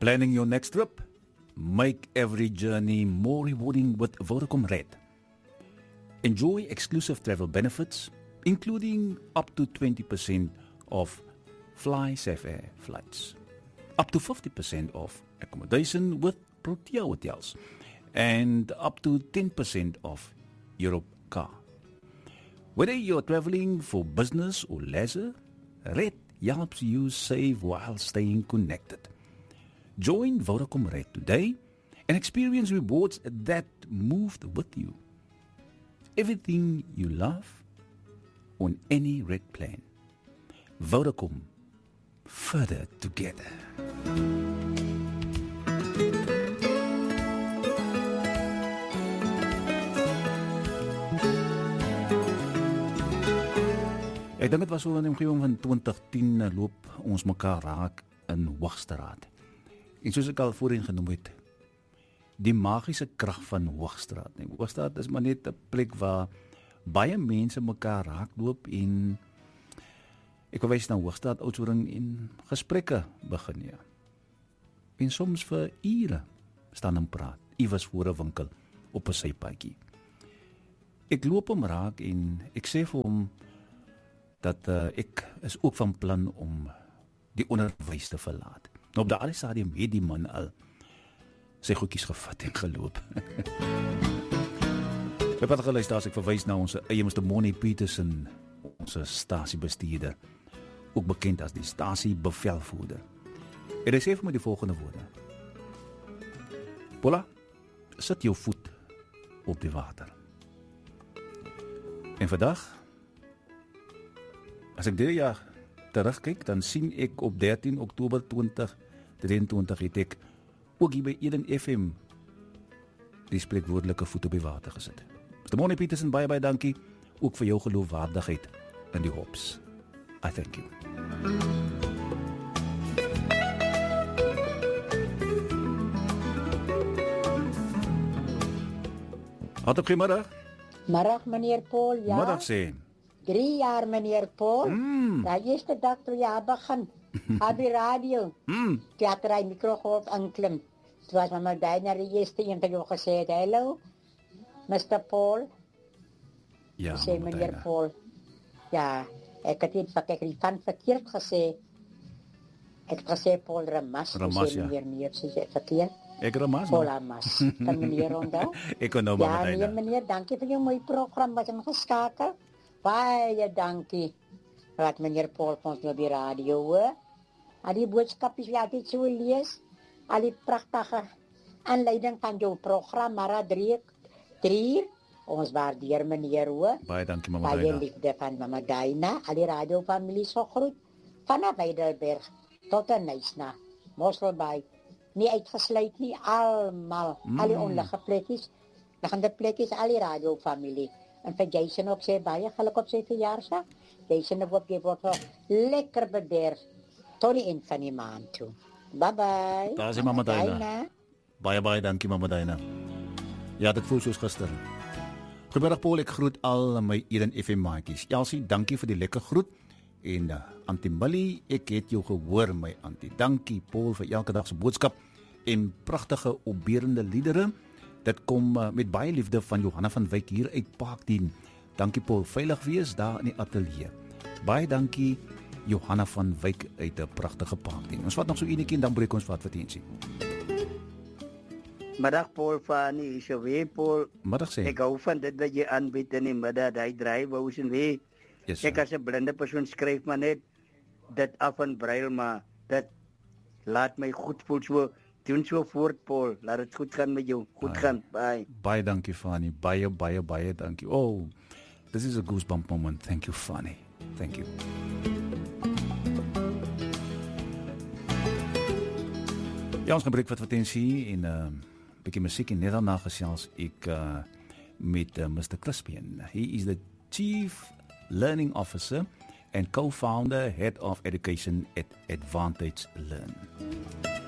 Planning your next trip? Make every journey more rewarding with Vodacom Red. Enjoy exclusive travel benefits, including up to 20% off FlySafair flights, up to 50% off accommodation with Protea hotels, and up to 10% off Europe car. Whether you're traveling for business or leisure, Red helps you save while staying connected. Join Vodacom Red today and experience rewards that moved with you. Everything you love on any Red plan. Vodacom, further together. Ek dink dit was so in die omgewing van 2010 loop ons mekaar raak in Hoogstraat. En soos ek al voorheen genoem het, die magiese krag van Hoogstraat. Hoogstraat is maar net 'n plek waar baie mense mekaar raakloop en ek verwys na Hoogstraat Oudtshoorn en gesprekke begin, ja. En soms vir ure staan en praat, iewers voor 'n winkel op 'n sypaadjie. Ek loop hom raak en ek sê vir hom dat ek is ook van plan om die onderwys te verlaat. Nou op daardie stadium het die man al sy goedjies gevat en geloop. By pad geluister as ek verwys na ons eie Mr. Moni Petersen, ons stasiebestuurder, ook bekend as die stasiebevelvoerder. En hy sê vir my die volgende woorde: Paula, sit jou voet op die water. En vandag, as ek dit jaar terugkyk, dan sien ek op 13 Oktober 2023 het ek ook hier by Eden FM die spreekwoordelike voet op die water gesit. Mr. Moni Petersen, baie dankie, ook vir jou geloofwaardigheid in die hops. I thank you. Hartelijk goeiemiddag. Middag, meneer Paul, ja. Middag, sê. 3 jaar, meneer Paul. De eerste dag toen je begin, op die radio. Toen had er een microgolf aanklim. Toen was mama bijna de eerste interview gezegd, hallo, Mr. Paul. Ja, Ik zei, meneer Paul, ja, ik had iets wat ik van verkeerd gezegd. Ik had gezegd, Paul Ramas. Ramas, ja. Meneer Meer, ze zei verkeerd. Ek Ramas. Paul Ramas. Kan meneer onthou? Ek kon nou ja, maar meneer, dankie voor je mooi programma wat ingeskakeld. Baie dankie. Wat meneer Paul vond op die radio, hoor. Al die boodskapjes wat jy so lees, al die prachtige aanleiding van jou programma, maar 3 ons waardeer meneer, hoor. Baie dankie, mama Baie Daina. liefde van mama Daina, al die radiofamilie so groet, vanaf Heidelberg tot in Nysna, Mosselbaai, nie uitgesluit nie, almal, al die onlige plekjes, liggende plekjes, al die radiofamilie. En vir Jason ook sê baie geluk op sy verjaarsdag. Jason ook jy word lekker bederf tot die eind van die maand toe. Bye bye. Daar is mama Daina. Baie dankie, mama Daina. Ja, dit voel soos gister. Goeiemiddag Paul, ek groet al my Eden FM maatjies. Elsie, dankie vir die lekker groet. En Auntie Millie, ek het jou gehoor my Auntie. Dankie Paul vir elke dag se boodskap en pragtige opbeurende liedere. Dit kom met baie liefde van Johanna van Wyk hier uit Parkdien. Dankie Paul, veilig wees daar in die ateljee. Baie dankie Johanna van Wyk uit 'n pragtige Parkdien. Ons vat nog so enetjie en dan breek ons wat vertensie. Middag Paul van is jou weer Paul. Middag sê. Ek hou van dit wat jy aanbied in die middag, hy dryf wou sien wie. Yes, ek as 'n blinde persoon skryf maar net dit af in brail, maar dit laat my goed voel so. Doen so voort Paul, laat dit goed gaan met jou. Goed gaan, bye. Baie dankie Fanny, baie dankie. Oh, this is a goosebump moment. Thank you Fanny. Thank you. Ja, ons gaan breek wat vertensie en bietjie musiek en net daarna gesels ek met Mr. Crispian. He is the Chief Learning Officer and co-founder, Head of Education at Advantage Learn.